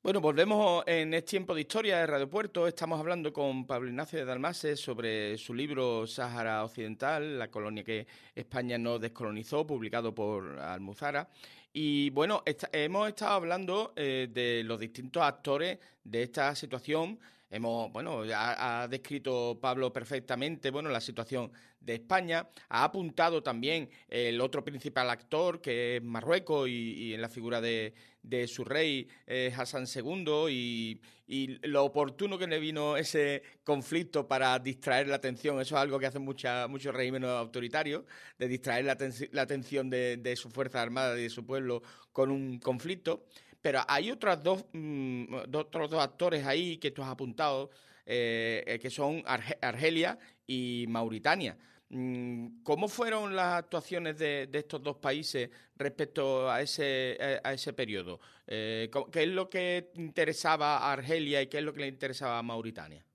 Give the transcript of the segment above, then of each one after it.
Bueno, volvemos en este tiempo de historia de Radio Puerto. Estamos hablando con Pablo Ignacio de Dalmases sobre su libro Sáhara Occidental, la colonia que España no descolonizó, publicado por Almuzara. Y bueno, hemos estado hablando de los distintos actores de esta situación. Bueno, ya ha descrito Pablo perfectamente, bueno, la situación de España. Ha apuntado también el otro principal actor, que es Marruecos, y en la figura de su rey Hassan II y lo oportuno que le vino ese conflicto para distraer la atención. Eso es algo que hacen muchos regímenes autoritarios, de distraer la atención de su fuerza armada y de su pueblo con un conflicto. Pero hay otros dos actores ahí que tú has apuntado, que son Argelia y Mauritania. ¿Cómo fueron las actuaciones de estos dos países respecto a ese periodo? ¿Qué es lo que interesaba a Argelia y qué es lo que le interesaba a Mauritania?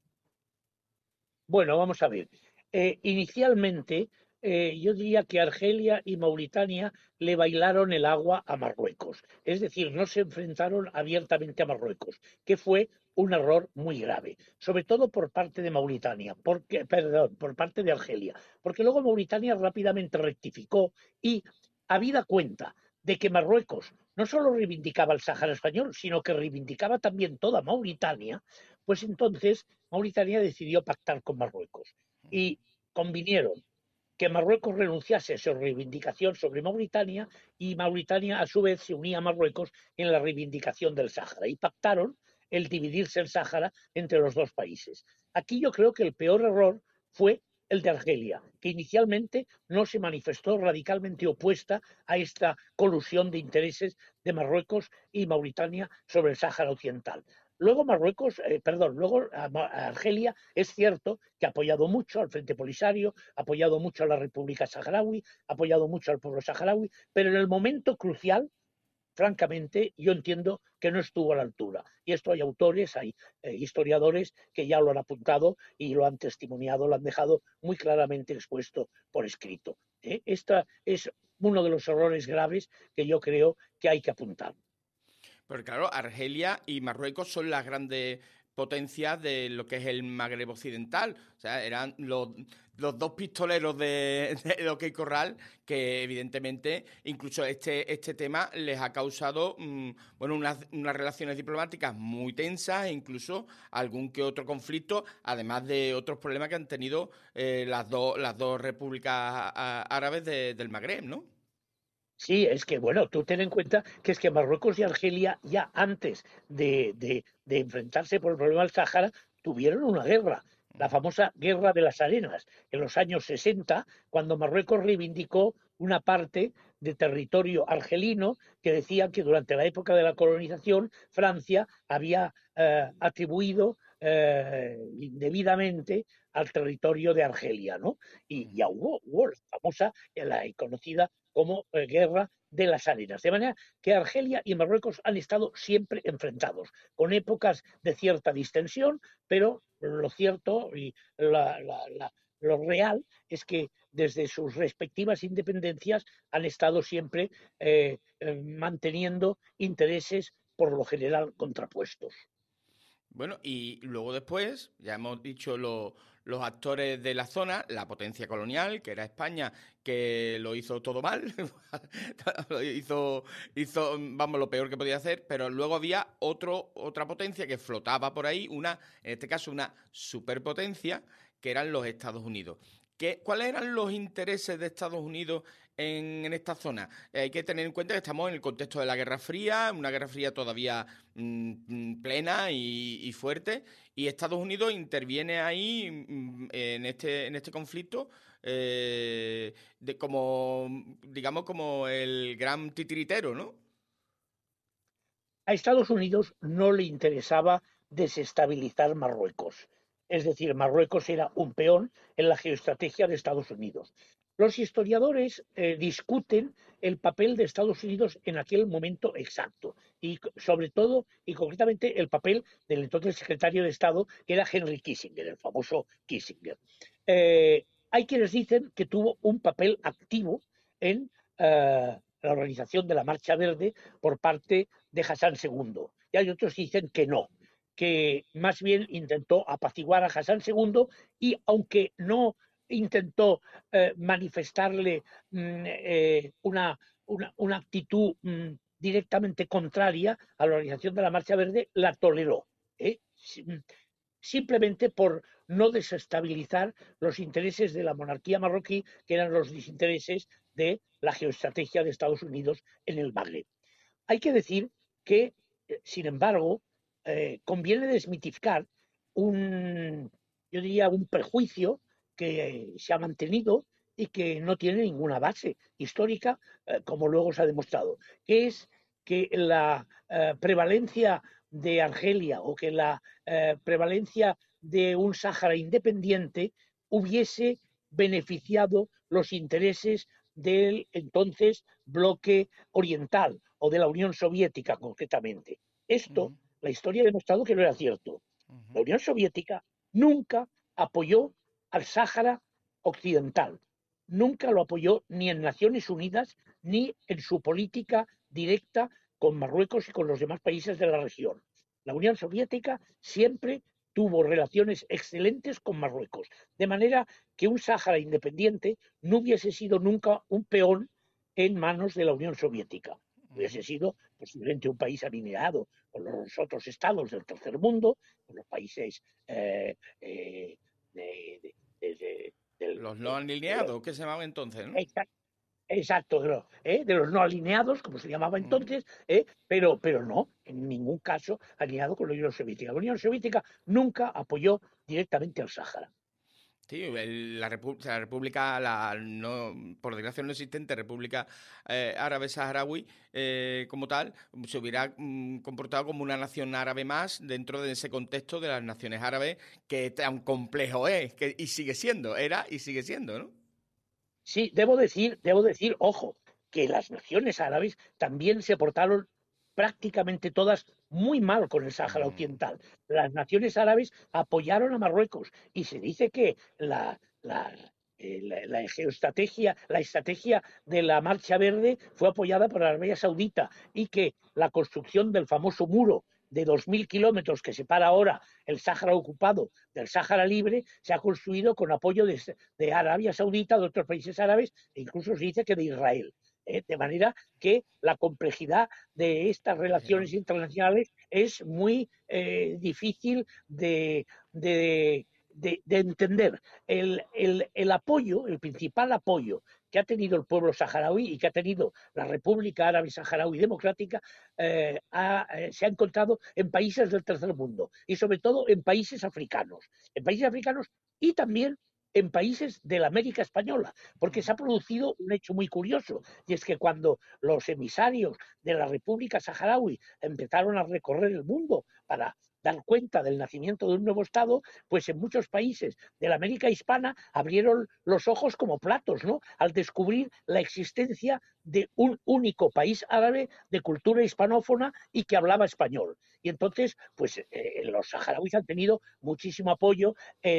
Bueno, vamos a ver. Inicialmente, yo diría que Argelia y Mauritania le bailaron el agua a Marruecos. Es decir, no se enfrentaron abiertamente a Marruecos, que fue un error muy grave, sobre todo por parte de Mauritania, perdón, por parte de Argelia, porque luego Mauritania rápidamente rectificó y, habida cuenta de que Marruecos no solo reivindicaba el Sáhara español, sino que reivindicaba también toda Mauritania, pues entonces Mauritania decidió pactar con Marruecos y convinieron que Marruecos renunciase a su reivindicación sobre Mauritania y Mauritania a su vez se unía a Marruecos en la reivindicación del Sáhara y pactaron el dividirse el Sáhara entre los dos países. Aquí yo creo que el peor error fue el de Argelia, que inicialmente no se manifestó radicalmente opuesta a esta colusión de intereses de Marruecos y Mauritania sobre el Sáhara Occidental. Luego Argelia es cierto que ha apoyado mucho al Frente Polisario, ha apoyado mucho a la República Saharaui, ha apoyado mucho al pueblo saharaui, pero en el momento crucial, francamente, yo entiendo que no estuvo a la altura. Y esto hay autores, hay historiadores que ya lo han apuntado y lo han testimoniado, lo han dejado muy claramente expuesto por escrito. Este es uno de los errores graves que yo creo que hay que apuntar. Porque claro, Argelia y Marruecos son las grandes potencias de lo que es el Magreb occidental. O sea, eran los dos pistoleros de OK Corral que evidentemente incluso este tema les ha causado bueno, unas relaciones diplomáticas muy tensas e incluso algún que otro conflicto, además de otros problemas que han tenido las dos repúblicas árabes del Magreb, ¿no? Sí, es que, bueno, tú ten en cuenta que es que Marruecos y Argelia ya antes de enfrentarse por el problema del Sáhara tuvieron una guerra, la famosa Guerra de las Arenas, en los años 60, cuando Marruecos reivindicó una parte de territorio argelino que decía que durante la época de la colonización Francia había atribuido indebidamente al territorio de Argelia, ¿no? Y ya hubo la famosa, la conocida como guerra de las arenas. De manera que Argelia y Marruecos han estado siempre enfrentados, con épocas de cierta distensión, pero lo cierto y lo real es que desde sus respectivas independencias han estado siempre manteniendo intereses por lo general contrapuestos. Bueno, y luego después, ya hemos dicho los actores de la zona, la potencia colonial, que era España, que lo hizo todo mal, lo hizo, vamos, lo peor que podía hacer, pero luego había otra potencia que flotaba por ahí, en este caso una superpotencia, que eran los Estados Unidos. ¿Cuáles eran los intereses de Estados Unidos en esta zona? Hay que tener en cuenta que estamos en el contexto de la Guerra Fría, una Guerra Fría todavía plena y fuerte, y Estados Unidos interviene ahí en este conflicto como, digamos, como el gran titiritero, ¿no? A Estados Unidos no le interesaba desestabilizar Marruecos. Es decir, Marruecos era un peón en la geoestrategia de Estados Unidos. Los historiadores discuten el papel de Estados Unidos en aquel momento exacto y sobre todo y concretamente el papel del entonces secretario de Estado que era Henry Kissinger, el famoso Kissinger. Hay quienes dicen que tuvo un papel activo en la organización de la Marcha Verde por parte de Hassan II. Y hay otros que dicen que no, que más bien intentó apaciguar a Hassan II y aunque no intentó manifestarle una actitud directamente contraria a la organización de la Marcha Verde, la toleró. ¿eh? Simplemente por no desestabilizar los intereses de la monarquía marroquí, que eran los intereses de la geoestrategia de Estados Unidos en el Magreb. Hay que decir que, sin embargo, conviene desmitificar yo diría, un prejuicio que se ha mantenido y que no tiene ninguna base histórica, como luego se ha demostrado, que es que la prevalencia de Argelia o que la prevalencia de un Sáhara independiente hubiese beneficiado los intereses del entonces bloque oriental o de la Unión Soviética concretamente. Esto, la historia ha demostrado que no era cierto. La Unión Soviética nunca apoyó al Sáhara Occidental, nunca lo apoyó ni en Naciones Unidas ni en su política directa con Marruecos y con los demás países de la región. La Unión Soviética siempre tuvo relaciones excelentes con Marruecos, de manera que un Sáhara independiente no hubiese sido nunca un peón en manos de la Unión Soviética. Hubiese sido posiblemente un país alineado con los otros estados del tercer mundo, con los países Los no alineados, ¿qué se llamaba entonces, no? exacto, de los no alineados, como se llamaba entonces, pero no, en ningún caso alineado con la Unión Soviética. La Unión Soviética nunca apoyó directamente al Sáhara. Sí, la República, no, por desgracia no existente República Árabe Saharaui, como tal, se hubiera comportado como una nación árabe más dentro de ese contexto de las naciones árabes, que tan complejo es, y sigue siendo, era y sigue siendo, ¿no? Sí, debo decir, ojo, que las naciones árabes también se portaron prácticamente todas muy mal con el Sáhara Mm. Occidental. Las naciones árabes apoyaron a Marruecos y se dice que la geoestrategia, la estrategia de la Marcha Verde fue apoyada por Arabia Saudita y que la construcción del famoso muro de 2.000 kilómetros que separa ahora el Sáhara ocupado del Sáhara libre se ha construido con apoyo de Arabia Saudita, de otros países árabes e incluso se dice que de Israel. De manera que la complejidad de estas Es relaciones enorme. internacionales es muy difícil de entender. El apoyo, el principal apoyo que ha tenido el pueblo saharaui y que ha tenido la República Árabe Saharaui Democrática se ha encontrado en países del tercer mundo y sobre todo en países africanos y también en países de la América Española, porque se ha producido un hecho muy curioso, y es que cuando los emisarios de la República Saharaui empezaron a recorrer el mundo para dar cuenta del nacimiento de un nuevo Estado, pues en muchos países de la América hispana abrieron los ojos como platos, ¿no? Al descubrir la existencia de un único país árabe de cultura hispanófona y que hablaba español. Y entonces, pues los saharauis han tenido muchísimo apoyo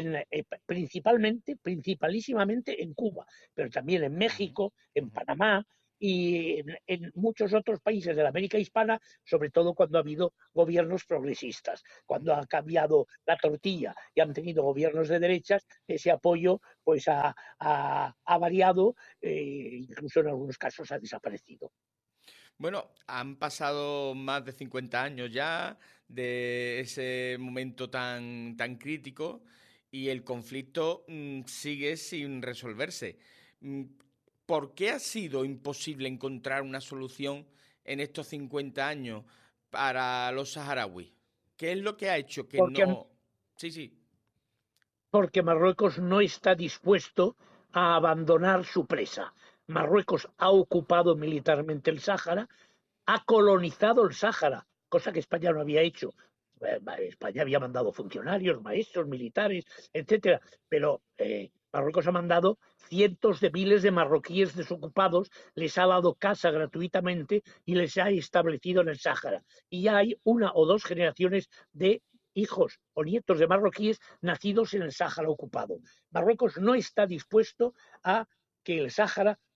principalísimamente en Cuba, pero también en Ujú, México, en ujú. Panamá, y en muchos otros países de la América hispana, sobre todo cuando ha habido gobiernos progresistas. Cuando ha cambiado la tortilla y han tenido gobiernos de derechas, ese apoyo pues ha variado, incluso en algunos casos ha desaparecido. Bueno, han pasado más de 50 años ya de ese momento tan crítico y el conflicto sigue sin resolverse. Mm, ¿Por qué ha sido imposible encontrar una solución en estos 50 años para los saharauis? ¿Qué es lo que ha hecho que Porque no... Sí, sí. porque Marruecos no está dispuesto a abandonar su presa. Marruecos ha ocupado militarmente el Sáhara, ha colonizado el Sáhara, cosa que España no había hecho. España había mandado funcionarios, maestros, militares, etcétera, pero Marruecos ha mandado cientos de miles de marroquíes desocupados, les ha dado casa gratuitamente y les ha establecido en el Sáhara. Y ya hay una o dos generaciones de hijos o nietos de marroquíes nacidos en el Sáhara ocupado. Marruecos no está dispuesto a que el Sáhara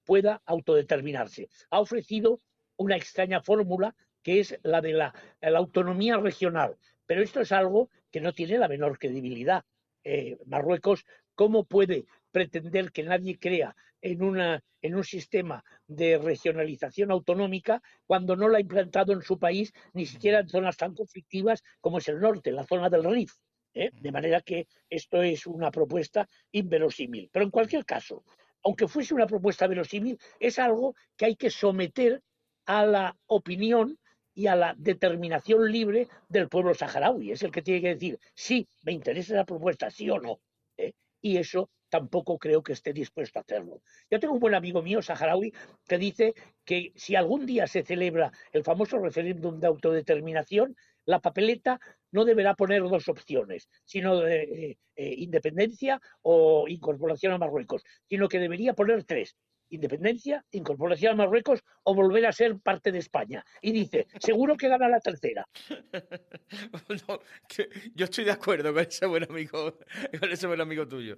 pueda autodeterminarse. Ha ofrecido una extraña fórmula que es la de la autonomía regional, pero esto es algo que no tiene la menor credibilidad. Marruecos, ¿cómo puede pretender que nadie crea en un sistema de regionalización autonómica cuando no la ha implantado en su país, ni siquiera en zonas tan conflictivas como es el norte, la zona del Rif? De manera que esto es una propuesta inverosímil. Pero en cualquier caso, aunque fuese una propuesta verosímil, es algo que hay que someter a la opinión y a la determinación libre del pueblo saharaui. Es el que tiene que decir, sí, me interesa la propuesta, sí o no. ¿eh? Y eso tampoco creo que esté dispuesto a hacerlo. Yo tengo un buen amigo mío saharaui que dice que si algún día se celebra el famoso referéndum de autodeterminación, la papeleta no deberá poner dos opciones, sino independencia o incorporación a Marruecos, sino que debería poner tres: independencia, incorporación a Marruecos o volver a ser parte de España. Y dice, seguro que gana la tercera. No, yo estoy de acuerdo con ese buen amigo tuyo.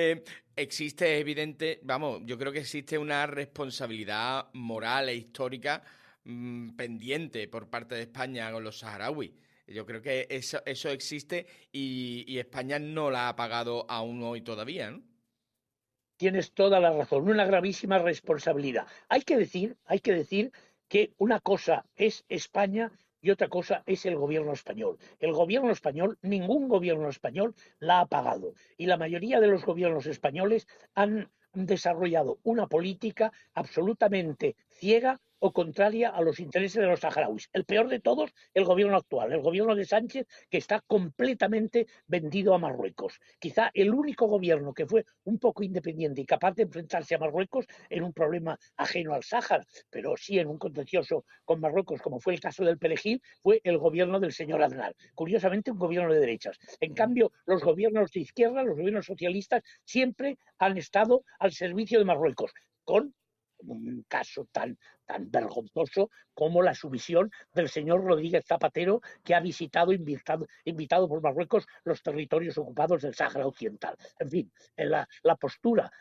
Existe, evidente, vamos, yo creo que existe una responsabilidad moral e histórica pendiente por parte de España con los saharauis. Yo creo que eso existe y España no la ha pagado aún hoy todavía, ¿no? Tienes toda la razón, una gravísima responsabilidad. Hay que decir que una cosa es España y otra cosa es el gobierno español. El gobierno español, ningún gobierno español la ha pagado. Y la mayoría de los gobiernos españoles han desarrollado una política absolutamente ciega o contraria a los intereses de los saharauis. El peor de todos, el gobierno actual, el gobierno de Sánchez, que está completamente vendido a Marruecos. Quizá el único gobierno que fue un poco independiente y capaz de enfrentarse a Marruecos en un problema ajeno al Sáhara, pero sí en un contencioso con Marruecos, como fue el caso del Perejil, fue el gobierno del señor Aznar. Curiosamente, un gobierno de derechas. En cambio, los gobiernos de izquierda, los gobiernos socialistas, siempre han estado al servicio de Marruecos, con un caso tan vergonzoso como la sumisión del señor Rodríguez Zapatero, que ha invitado por Marruecos los territorios ocupados del Sáhara Occidental. En fin, la postura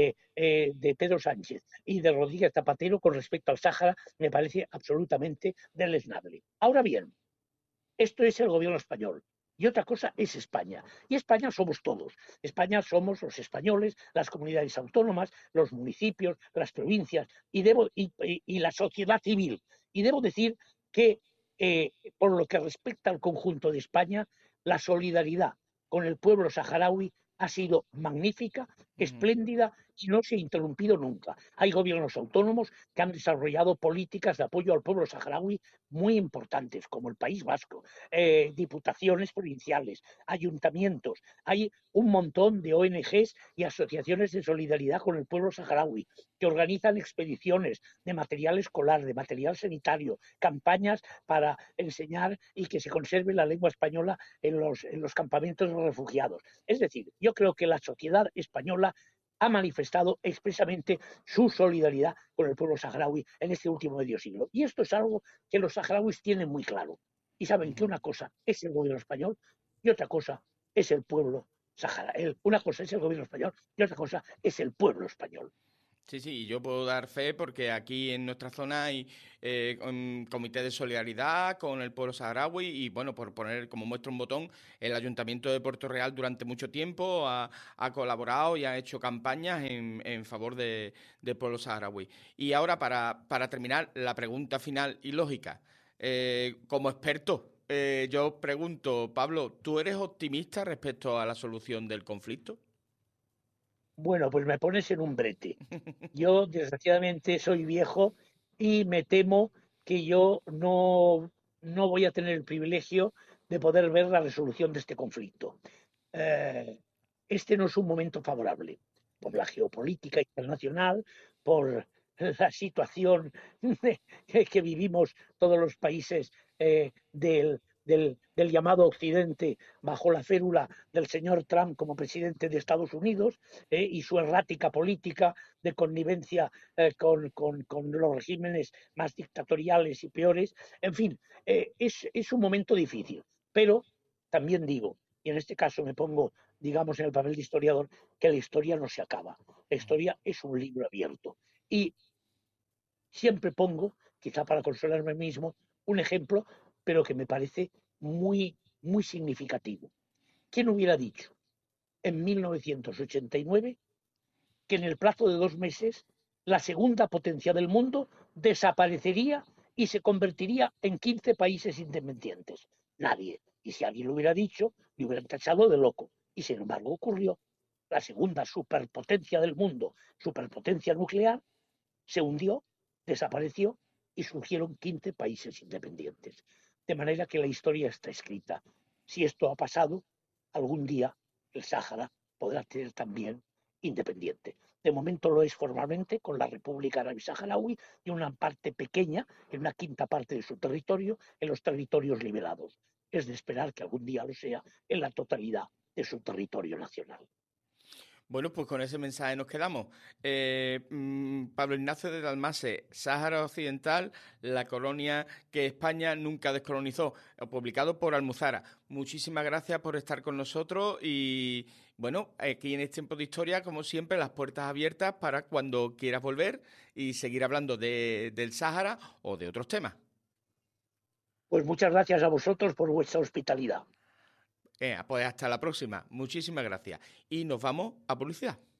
de Pedro Sánchez y de Rodríguez Zapatero con respecto al Sáhara me parece absolutamente deleznable. Ahora bien, esto es el gobierno español. Y otra cosa es España. Y España somos todos. España somos los españoles, las comunidades autónomas, los municipios, las provincias y la sociedad civil. Y debo decir que, por lo que respecta al conjunto de España, la solidaridad con el pueblo saharaui ha sido magnífica, espléndida y no se ha interrumpido nunca. Hay gobiernos autónomos que han desarrollado políticas de apoyo al pueblo saharaui muy importantes, como el País Vasco, diputaciones provinciales, ayuntamientos. Hay un montón de ONGs y asociaciones de solidaridad con el pueblo saharaui que organizan expediciones de material escolar, de material sanitario, campañas para enseñar y que se conserve la lengua española en los campamentos de refugiados. Es decir, yo creo que la sociedad española ha manifestado expresamente su solidaridad con el pueblo saharaui en este último medio siglo. Y esto es algo que los saharauis tienen muy claro. Y saben que una cosa es el gobierno español y otra cosa es el pueblo saharaui. Una cosa es el gobierno español y otra cosa es el pueblo español. Sí, sí, yo puedo dar fe porque aquí en nuestra zona hay un comité de solidaridad con el pueblo saharaui y, bueno, por poner como muestra un botón, el Ayuntamiento de Puerto Real durante mucho tiempo ha colaborado y ha hecho campañas en favor del pueblo saharaui. Y ahora, para terminar, la pregunta final y lógica. Como experto, yo pregunto, Pablo, ¿tú eres optimista respecto a la solución del conflicto? Bueno, pues me pones en un brete. Yo, desgraciadamente, soy viejo y me temo que yo no voy a tener el privilegio de poder ver la resolución de este conflicto. Eh, este no es un momento favorable por la geopolítica internacional, por la situación que vivimos todos los países del llamado Occidente bajo la férula del señor Trump como presidente de Estados Unidos, y su errática política de connivencia con los regímenes más dictatoriales y peores. En fin, es un momento difícil, pero también digo, y en este caso me pongo, digamos, en el papel de historiador, que la historia no se acaba. La historia es un libro abierto Y siempre pongo, quizá para consolarme mismo, un ejemplo, pero que me parece muy significativo. ¿Quién hubiera dicho en 1989 que en el plazo de 2 meses la segunda potencia del mundo desaparecería y se convertiría en 15 países independientes? Nadie. Y si alguien lo hubiera dicho, le hubieran tachado de loco. Y sin embargo ocurrió. La segunda superpotencia del mundo, superpotencia nuclear, se hundió, desapareció y surgieron 15 países independientes. De manera que la historia está escrita. Si esto ha pasado, algún día el Sáhara podrá ser también independiente. De momento lo es formalmente con la República Árabe Saharaui y una parte pequeña, en una quinta parte de su territorio, en los territorios liberados. Es de esperar que algún día lo sea en la totalidad de su territorio nacional. Bueno, pues con ese mensaje nos quedamos. Pablo Ignacio de Dalmase, Sáhara Occidental, la colonia que España nunca descolonizó, publicado por Almuzara. Muchísimas gracias por estar con nosotros y bueno, aquí en este tiempo de historia, como siempre, las puertas abiertas para cuando quieras volver y seguir hablando del Sáhara o de otros temas. Pues muchas gracias a vosotros por vuestra hospitalidad. Pues hasta la próxima. Muchísimas gracias. Y nos vamos a publicidad.